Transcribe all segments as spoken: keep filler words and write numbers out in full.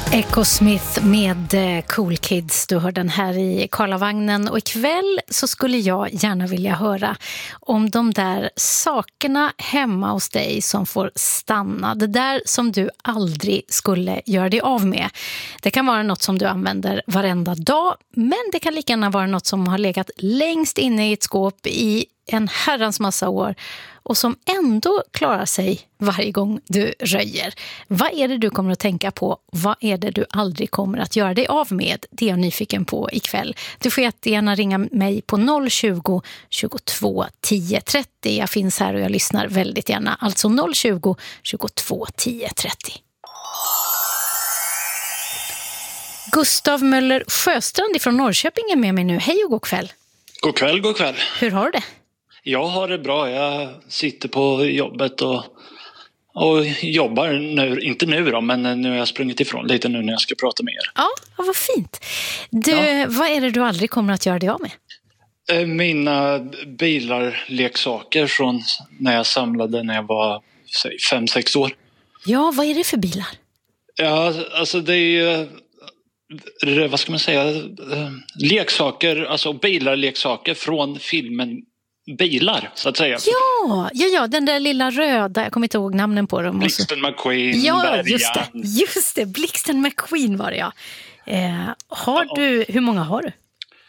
Echo Smith med Cool Kids. Du hör den här i Karlavagnen. Och ikväll så skulle jag gärna vilja höra om de där sakerna hemma hos dig som får stanna. Det där som du aldrig skulle göra dig av med. Det kan vara något som du använder varenda dag. Men det kan lika gärna vara något som har legat längst inne i ett skåp i en herrans massa år. Och som ändå klarar sig varje gång du röjer. Vad är det du kommer att tänka på? Vad är det du aldrig kommer att göra dig av med? Det är jag nyfiken på ikväll. Du får jättegärna ringa mig på noll tjugo, tjugotvå, tio, trettio. Jag finns här och jag lyssnar väldigt gärna. Alltså noll tjugo, tjugotvå, tio, trettio. Gustav Möller Sjöstrand från Norrköping är med mig nu. Hej och god kväll. God kväll, god kväll. Hur har du det? Jag har det bra. Jag sitter på jobbet och, och jobbar nu. Inte nu då, men nu har jag sprungit ifrån lite nu när jag ska prata med er. Ja, vad fint. Du, ja. Vad är det du aldrig kommer att göra dig av med? Mina bilar, leksaker från när jag samlade när jag var fem sex år. Ja, vad är det för bilar? Ja, alltså det är ju, vad ska man säga, leksaker, alltså bilar, leksaker från filmen Bilar, så att säga. Ja, ja, ja, den där lilla röda, jag kommer inte ihåg namnen på dem. Blixten McQueen, ja, Bergan. just det, just det, Blixten McQueen var det, ja. Eh, har ja. du, hur många har du?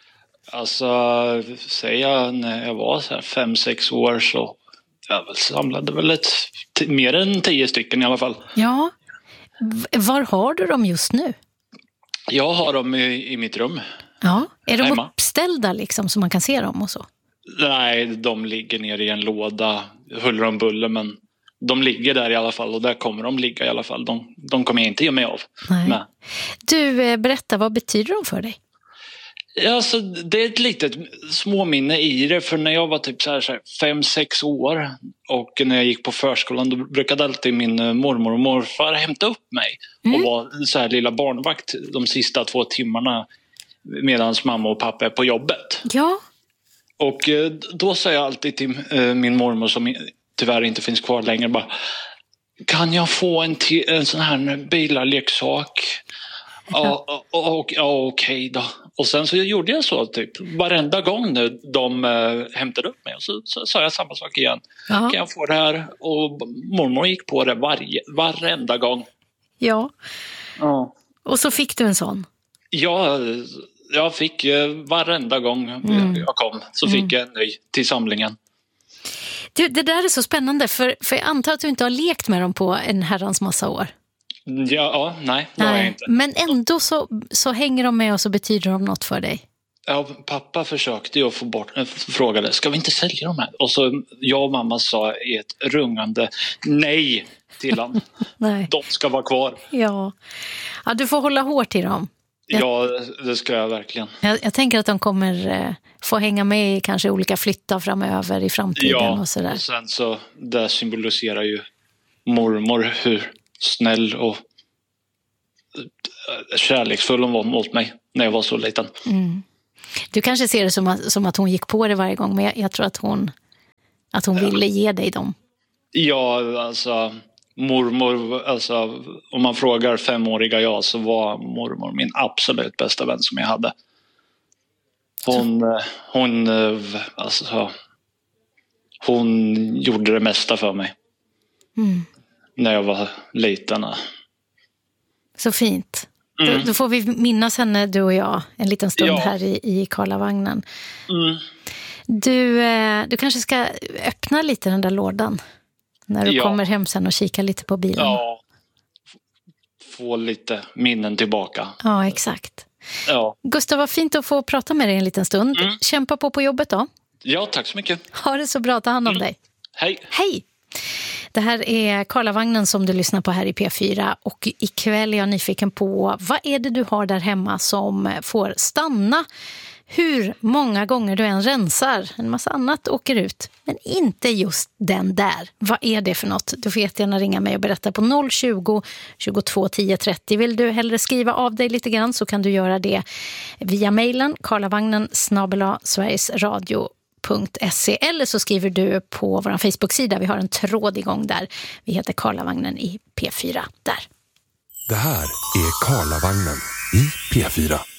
Alltså, säger jag när jag var så här fem, sex år så jag samlade väl ett, t- mer än tio stycken i alla fall. Ja, var har du dem just nu? Jag har dem i, i mitt rum. Ja, är de hemma. Uppställda liksom så man kan se dem och så? Nej, de ligger nere i en låda, huller om buller, men de ligger där i alla fall och där kommer de ligga i alla fall. De, de kommer jag inte ge mig av. Nej. Men. Du, berätta, vad betyder de för dig? Ja, alltså, det är ett litet småminne i det, för när jag var typ så här, så här fem, sex år och när jag gick på förskolan då brukade alltid min mormor och morfar hämta upp mig mm. och var så här lilla barnvakt de sista två timmarna medan mamma och pappa är på jobbet. Ja. Och då sa jag alltid till min mormor som tyvärr inte finns kvar längre bara, kan jag få en, t- en sån här bilarleksak? Ja, ja, ja, ja okej då. Och sen så gjorde jag så typ varenda gång nu de äh, hämtade upp mig och så, så sa jag samma sak igen. Aha. Kan jag få det här? Och mormor gick på det varje, varenda gång. Ja. ja. Och så fick du en sån? Ja, jag fick varenda gång mm. jag kom så fick mm. jag en ny till samlingen. Du, det där är så spännande för, för jag antar att du inte har lekt med dem på en herrans massa år. Ja, ja nej, det nej. har jag inte. Men ändå så, så hänger de med och så betyder de något för dig. Ja, pappa försökte ju få bort, frågade, ska vi inte sälja de här? Och så jag och mamma sa i ett rungande nej till dem. nej. De ska vara kvar. Ja. ja, du får hålla hårt i dem. Ja, det ska jag verkligen. Jag, jag tänker att de kommer eh, få hänga med i kanske olika flyttar framöver i framtiden ja, och sådär. Och sen så, det symboliserar ju mormor hur snäll och kärleksfull hon var mot mig när jag var så liten. Mm. Du kanske ser det som att, som att hon gick på det varje gång, men jag, jag tror att hon, att hon ville ge dig dem. Ja, alltså mormor, alltså om man frågar femåriga jag så var mormor min absolut bästa vän som jag hade. Hon, hon, alltså, hon gjorde det mesta för mig. Mm. När jag var liten. Så fint. Mm. Då, då får vi minnas henne, du och jag, en liten stund ja. här i, i Karlavagnen. Mm. Du, du kanske ska öppna lite den där lådan när du ja. kommer hem sen och kika lite på bilen. Ja, få lite minnen tillbaka. Ja, exakt. Ja. Gustav, vad fint att få prata med dig en liten stund. Mm. Kämpa på på jobbet då. Ja, tack så mycket. Ha det så bra, ta hand om mm. dig. Hej. Hej. Det här är Karlavagnen som du lyssnar på här i P fyra och ikväll är jag nyfiken på vad är det du har där hemma som får stanna? Hur många gånger du än rensar, en massa annat åker ut, men inte just den där. Vad är det för något? Du får jättegärna ringa mig och berätta på noll tjugo, tjugotvå, tio, trettio. Vill du hellre skriva av dig lite grann så kan du göra det via mejlen karlavagnen snabel-a Sveriges Radio. .se, eller så skriver du på vår Facebook-sida. Vi har en tråd igång där. Vi heter Karlavagnen i P fyra där. Det här är Karlavagnen i P fyra.